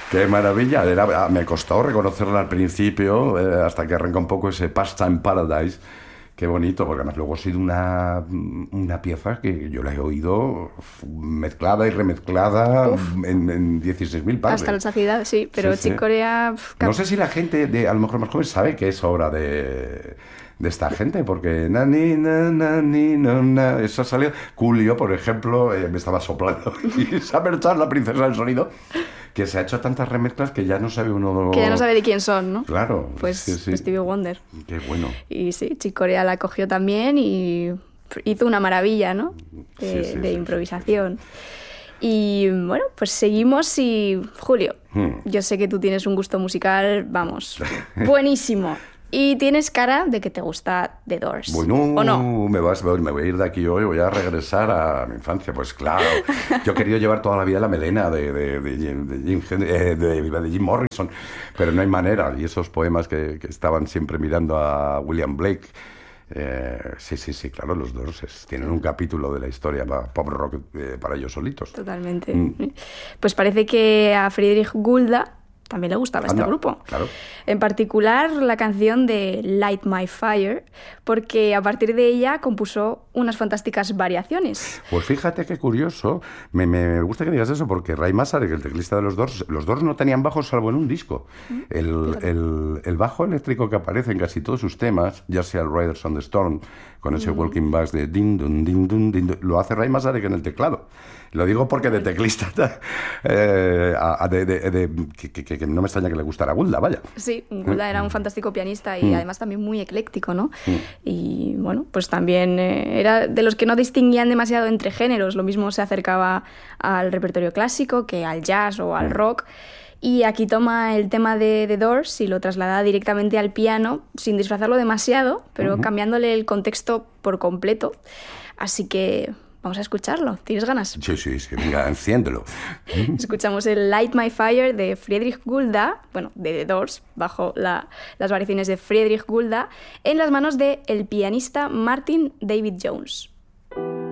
Qué maravilla. Me costó reconocerla al principio, hasta que arranca un poco ese Pastime Paradise. Qué bonito, porque además luego ha sido una pieza que yo la he oído mezclada y remezclada en 16.000 partes. Hasta la saciedad, sí, pero Sí, sí. Chick Corea... No sé si la gente, a lo mejor más joven, sabe que es obra de esta gente, porque eso ha salido. Julio, por ejemplo, me estaba soplando y Summer Chan, la princesa del sonido, que se ha hecho tantas remezclas que ya no sabe uno... Que ya no sabe de quién son, ¿no? Claro. Pues sí. Stevie Wonder. Qué bueno. Y sí, Chick Corea la cogió también y hizo una maravilla, ¿no? De improvisación. Y bueno, pues seguimos y... Julio, yo sé que tú tienes un gusto musical, vamos, buenísimo. Y tienes cara de que te gusta The Doors. Bueno, ¿o no? me voy a ir de aquí hoy, voy a regresar a mi infancia. Pues claro, yo he querido llevar toda la vida la melena de Jim Morrison, pero no hay manera. Y esos poemas que estaban siempre mirando a William Blake. Sí, claro, los Doors tienen un capítulo de la historia pop rock para ellos solitos. Totalmente. Pues parece que a Friedrich Gulda también le gustaba este Anda, grupo. claro. En particular la canción de Light My Fire, porque a partir de ella compuso unas fantásticas variaciones. Pues fíjate qué curioso, me gusta que digas eso, porque Ray Manzarek, el teclista de los Doors no tenían bajos salvo en un disco. El bajo eléctrico que aparece en casi todos sus temas, ya sea el Riders on the Storm, con ese walking bass de din dun din dun din dun, lo hace Ray Manzarek en el teclado. Lo digo porque de teclista que no me extraña que le gustara Gulda, vaya. Sí, Gulda era un fantástico pianista y además también muy ecléctico, ¿no? Y bueno, pues también era de los que no distinguían demasiado entre géneros. Lo mismo se acercaba al repertorio clásico que al jazz o al rock. Y aquí toma el tema de The Doors y lo traslada directamente al piano, sin disfrazarlo demasiado, pero cambiándole el contexto por completo. Así que vamos a escucharlo. ¿Tienes ganas? Sí, venga, enciéndelo. Escuchamos el Light My Fire de Friedrich Gulda, bueno, de The Doors, bajo las variaciones de Friedrich Gulda, en las manos del pianista Martin David Jones.